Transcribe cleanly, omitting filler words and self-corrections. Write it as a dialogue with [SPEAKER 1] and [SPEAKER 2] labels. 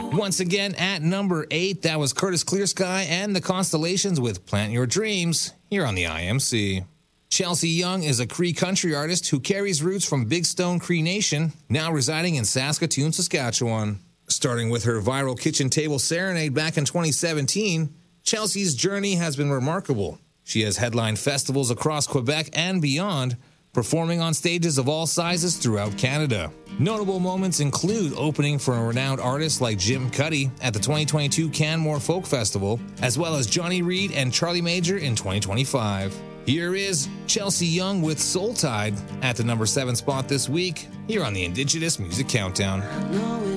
[SPEAKER 1] Once again, at number 8, that was Curtis Clearsky and the Constellations with Plant Your Dreams here on the IMC. Chelsea Young is a Cree country artist who carries roots from Big Stone Cree Nation, now residing in Saskatoon, Saskatchewan. Starting with her viral kitchen table serenade back in 2017, Chelsea's journey has been remarkable. She has headlined festivals across Quebec and beyond, performing on stages of all sizes throughout Canada. Notable moments include opening for a renowned artist like Jim Cuddy at the 2022 Canmore Folk Festival, as well as Johnny Reid and Charlie Major in 2025. Here is Chelsea Young with Soul Tide at the number 7 spot this week, here on the Indigenous Music Countdown.